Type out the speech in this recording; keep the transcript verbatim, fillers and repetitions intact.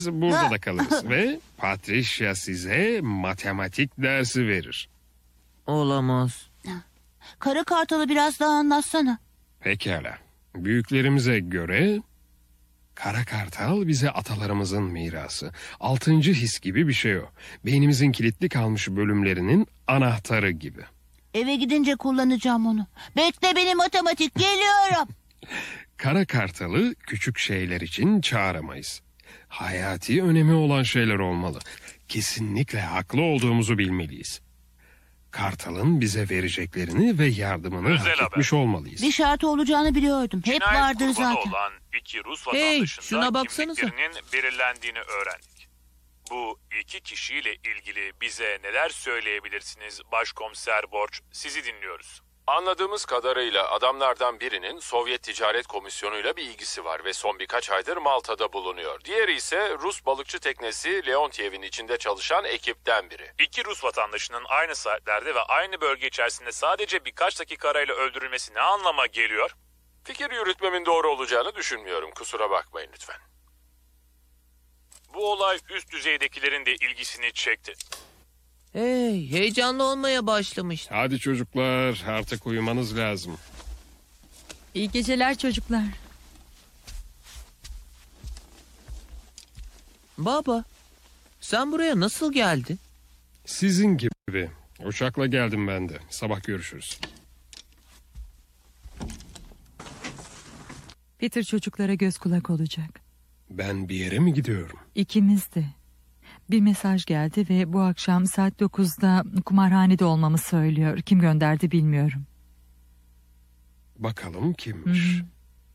burada da kalırız ve Patricia size matematik dersi verir. Olamaz. Kara Kartal'ı biraz daha anlatsana. Pekala. Büyüklerimize göre Kara Kartal bize atalarımızın mirası. Altıncı his gibi bir şey o. Beynimizin kilitli kalmış bölümlerinin anahtarı gibi. Eve gidince kullanacağım onu. Bekle beni matematik, geliyorum. Kara Kartal'ı küçük şeyler için çağıramayız. Hayati önemi olan şeyler olmalı. Kesinlikle haklı olduğumuzu bilmeliyiz. Kartal'ın bize vereceklerini ve yardımını Özel hak etmiş haber. olmalıyız. Bir şartı olacağını biliyordum. Hep Cinayet vardır kurbanı zaten. olan iki Rus Hey, vatandaşının şuna baksanıza. kimliklerinin belirlendiğini öğrendik. Bu iki kişiyle ilgili bize neler söyleyebilirsiniz Başkomiser Borç? Sizi dinliyoruz. Anladığımız kadarıyla adamlardan birinin Sovyet Ticaret Komisyonu'yla bir ilgisi var ve son birkaç aydır Malta'da bulunuyor. Diğeri ise Rus balıkçı teknesi Leontiev'in içinde çalışan ekipten biri. İki Rus vatandaşının aynı saatlerde ve aynı bölge içerisinde sadece birkaç dakika arayla öldürülmesi ne anlama geliyor? Fikir yürütmemin doğru olacağını düşünmüyorum, kusura bakmayın lütfen. Bu olay üst düzeydekilerin de ilgisini çekti. Hey, heyecanlı olmaya başlamış. Hadi çocuklar, artık uyumanız lazım. İyi geceler çocuklar. Baba, sen buraya nasıl geldin? Sizin gibi. Uçakla geldim ben de. Sabah görüşürüz. Peter çocuklara göz kulak olacak. Ben bir yere mi gidiyorum? İkimiz de. Bir mesaj geldi ve bu akşam saat dokuzda kumarhanede olmamı söylüyor. Kim gönderdi bilmiyorum. Bakalım kimmiş. Hı hı.